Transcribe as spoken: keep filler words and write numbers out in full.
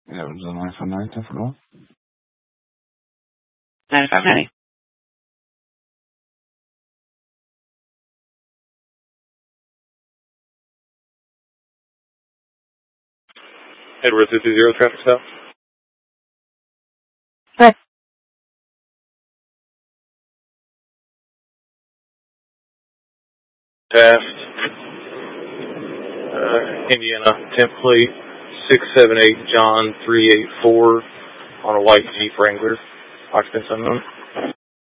Yeah, it was a nine five nine, ten for North. nine five nine. Edward two two zero, traffic stop. Right. Taft, uh, Indiana, template six seven eight John three eight four on a white Jeep Wrangler, occupants unknown.